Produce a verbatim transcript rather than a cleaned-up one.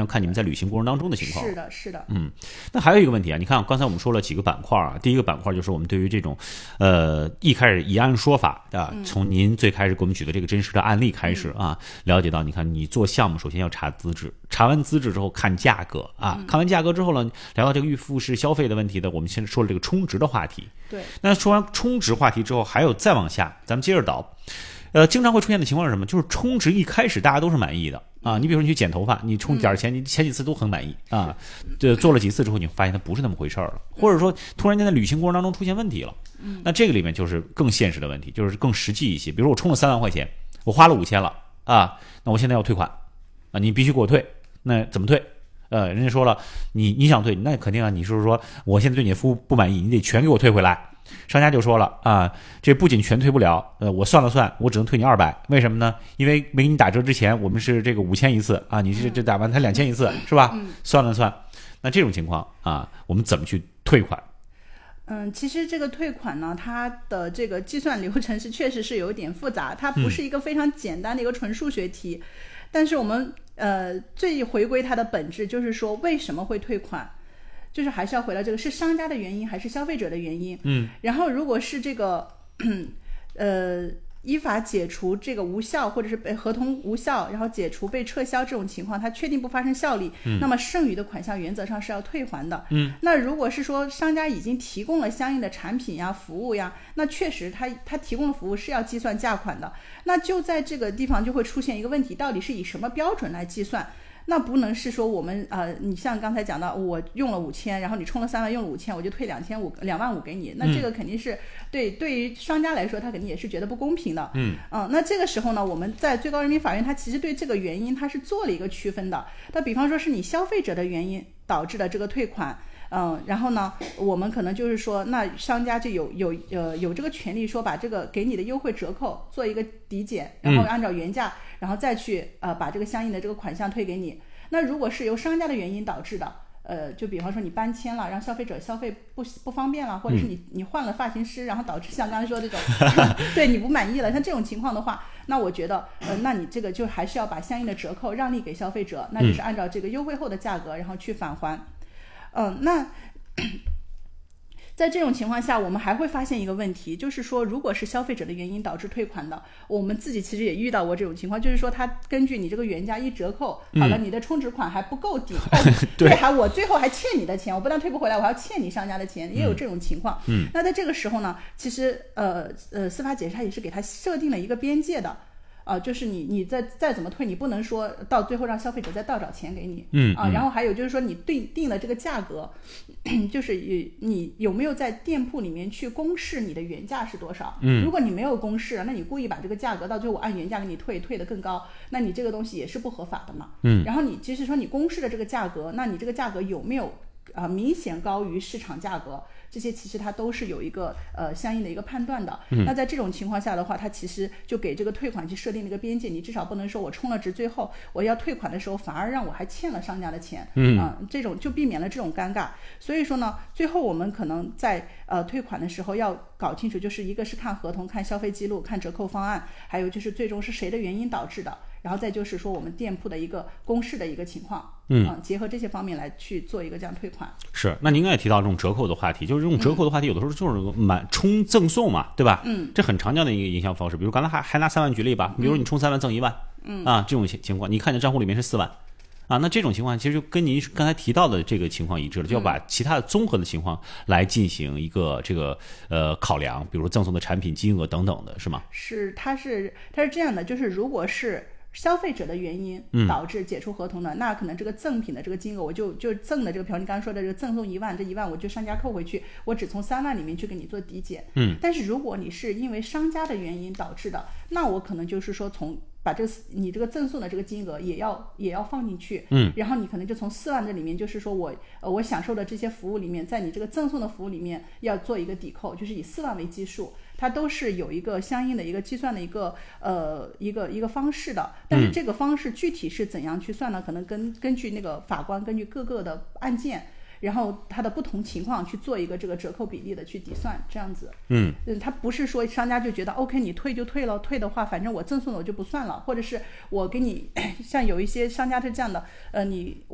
要看你们在履行过程当中的情况。 是的，是的。 嗯，那还有一个问题啊，你看刚才我们说了几个板块啊，第一个板块就是我们对于这种，呃，一开始以案说法啊，从您最开始给我们举的这个真实的案例开始啊，了解到你看你做项目首先要查资质，查完资质之后看价格啊，看完价格之后呢，聊到这个预付式消费的问题的，我们先说了这个充值的话题。 对， 那说完充值话题之后，还有再往下，咱们接着倒。呃，经常会出现的情况是什么？就是充值一开始大家都是满意的啊。你比如说你去剪头发，你充点钱，你前几次都很满意啊。这做了几次之后，你发现它不是那么回事了，或者说突然间在旅行过程当中出现问题了。那这个里面就是更现实的问题，就是更实际一些。比如说我充了三万块钱，我花了五千了啊，那我现在要退款啊，你必须给我退。那怎么退？呃，人家说了，你你想退，那肯定啊，你是说我现在对你的服务不满意，你得全给我退回来。商家就说了啊，这不仅全退不了，呃，我算了算，我只能退你二百，为什么呢？因为没给你打折之前，我们是这个五千一次啊，你这这打完才两千一次，是吧？算了算，那这种情况啊，我们怎么去退款？ 嗯，其实这个退款呢，它的这个计算流程是确实是有点复杂，它不是一个非常简单的一个纯数学题，嗯、但是我们呃最回归它的本质，就是说为什么会退款。就是还是要回到这个是商家的原因还是消费者的原因，嗯，然后如果是这个呃依法解除这个无效或者是被合同无效，然后解除被撤销这种情况，它确定不发生效力，嗯，那么剩余的款项原则上是要退还的，嗯，那如果是说商家已经提供了相应的产品呀服务呀，那确实他他提供的服务是要计算价款的，那就在这个地方就会出现一个问题，到底是以什么标准来计算？那不能是说我们呃，你像刚才讲到，我用了五千，然后你充了三万，用了五千，我就退两千五两万五给你，那这个肯定是、嗯、对对于商家来说，他肯定也是觉得不公平的。嗯嗯，那这个时候呢，我们在最高人民法院，他其实对这个原因他是做了一个区分的。那比方说是你消费者的原因导致的这个退款。嗯，然后呢，我们可能就是说，那商家就有有呃有这个权利说把这个给你的优惠折扣做一个抵减，然后按照原价，嗯、然后再去呃把这个相应的这个款项退给你。那如果是由商家的原因导致的，呃，就比方说你搬迁了，让消费者消费不不方便了，或者是你你换了发型师，然后导致像刚才说这种对你不满意了，像这种情况的话，那我觉得呃，那你这个就还是要把相应的折扣让利给消费者，那就是按照这个优惠后的价格，然后去返还。嗯，那在这种情况下，我们还会发现一个问题，就是说，如果是消费者的原因导致退款的，我们自己其实也遇到过这种情况，就是说，他根据你这个原价一折扣，好了，你的充值款还不够抵扣，嗯、对，还我最后还欠你的钱，我不但退不回来，我还要欠你商家的钱，也有这种情况。嗯，那在这个时候呢，其实呃呃，司法解释它也是给他设定了一个边界的。呃，就是你你再再怎么退，你不能说到最后让消费者再倒找钱给你，嗯啊，然后还有就是说你定定了这个价格，就是你有没有在店铺里面去公示你的原价是多少？嗯，如果你没有公示，那你故意把这个价格到最后我按原价给你退，退得更高，那你这个东西也是不合法的嘛。嗯，然后你即使说你公示的这个价格，那你这个价格有没有啊、呃、明显高于市场价格？这些其实它都是有一个呃相应的一个判断的。嗯、那在这种情况下的话，它其实就给这个退款去设定了一个边界，你至少不能说我充了值，最后我要退款的时候反而让我还欠了商家的钱。嗯、呃，这种就避免了这种尴尬。所以说呢，最后我们可能在呃退款的时候要搞清楚，就是一个是看合同、看消费记录、看折扣方案，还有就是最终是谁的原因导致的。然后再就是说我们店铺的一个公示的一个情况，嗯、呃，结合这些方面来去做一个这样退款。 是，那您刚才也提到这种折扣的话题，就是这种折扣的话题，有的时候就是满充赠送嘛，对吧？嗯，这很常见的一个营销方式。比如刚才还还拿三万举例吧，比如你充三万赠一万，嗯啊，这种情况，你看见账户里面是四万。啊，那这种情况其实就跟您刚才提到的这个情况一致了，就要把其他的综合的情况来进行一个这个呃考量，比如说赠送的产品金额等等的，是吗？ 是，它是它是这样的，就是如果是消费者的原因导致解除合同的，嗯、那可能这个赠品的这个金额，我就就赠的这个，比如你刚刚说的这个赠送一万，这一万我就商家扣回去，我只从三万里面去给你做抵减。嗯，但是如果你是因为商家的原因导致的，那我可能就是说从把这个你这个赠送的这个金额也要也要放进去，嗯，然后你可能就从四万这里面，就是说我呃我享受的这些服务里面，在你这个赠送的服务里面要做一个抵扣，就是以四万为基数，它都是有一个相应的一个计算的一个呃一个一个方式的，但是这个方式具体是怎样去算呢？可能根根据那个法官根据各个的案件。然后它的不同情况去做一个这个折扣比例的去抵算，这样子。嗯，它不是说商家就觉得 OK 你退就退了，退的话反正我赠送的我就不算了，或者是我给你像有一些商家是这样的，呃，你